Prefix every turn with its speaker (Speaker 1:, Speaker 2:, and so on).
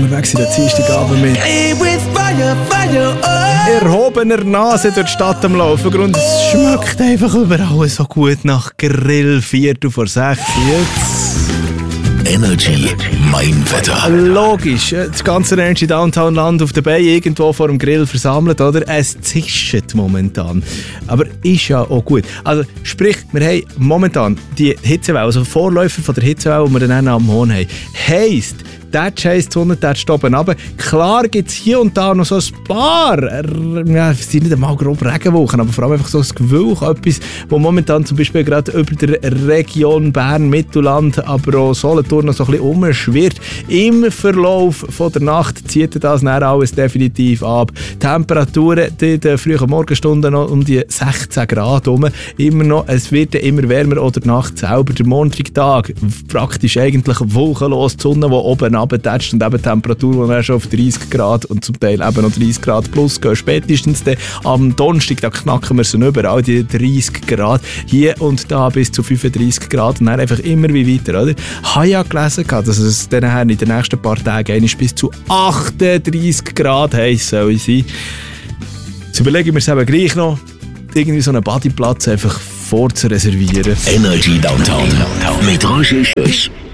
Speaker 1: unterwegs sind, Dienstagabend mit erhobener Nase durch die Stadt am Laufen. Und es schmeckt einfach überall so gut nach Grill, 5:45 jetzt.
Speaker 2: Energy, mein Wetter.
Speaker 1: Logisch, das ganze Energy Downtown Land auf der Bay irgendwo vor dem Grill versammelt, oder? Es zischt momentan. Aber ist ja auch gut. Also sprich, wir haben momentan die Hitzewelle, also Vorläufer von der Hitzewelle, die wir dann am Morgen haben. Heisst, der scheißt die Sonne, der oben runter. Klar gibt es hier und da noch so ein paar, es sind nicht einmal grob Regenwochen, aber vor allem einfach so ein Gewölk, etwas, wo momentan zum Beispiel gerade über der Region Bern, Mittelland, aber auch Solothurn noch so ein bisschen umschwirrt. Im Verlauf von der Nacht zieht das dann alles definitiv ab. Temperaturen in den frühen Morgenstunden noch um die 16 Grad rum. Immer noch, es wird immer wärmer oder Nacht selber. Der Montagtag praktisch eigentlich wolkenlos, die Sonne, die oben runtertätscht und eben Temperatur, die dann schon auf 30 Grad und zum Teil eben noch 30 Grad plus gehen. Spätestens dann am Donnerstag, da knacken wir sie überall, die 30 Grad. Hier und da bis zu 35 Grad und dann einfach immer wie weiter, oder? Ich habe ja gelesen, dass es dann in den nächsten paar Tagen bis zu 38 Grad heiß soll sein. Jetzt überlegen wir es eben gleich noch, irgendwie so einen Bodyplatz einfach vorzureservieren.
Speaker 2: Energy Downtown mit Roger Schüss.